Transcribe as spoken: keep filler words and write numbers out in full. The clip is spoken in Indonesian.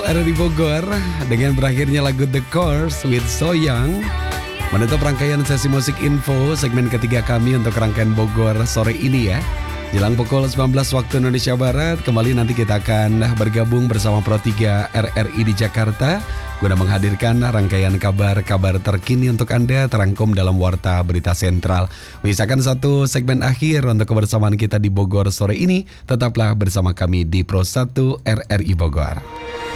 R R I Bogor dengan berakhirnya lagu The Course with So Young menutup rangkaian sesi musik info segmen ketiga kami untuk rangkaian Bogor sore ini ya. Jelang pukul sembilan belas waktu Indonesia Barat, kembali nanti kita akan bergabung bersama Pro tiga R R I di Jakarta guna menghadirkan rangkaian kabar-kabar terkini untuk Anda terangkum dalam Warta Berita Sentral. Menyisakan satu segmen akhir untuk kebersamaan kita di Bogor sore ini, tetaplah bersama kami di Pro satu R R I Bogor.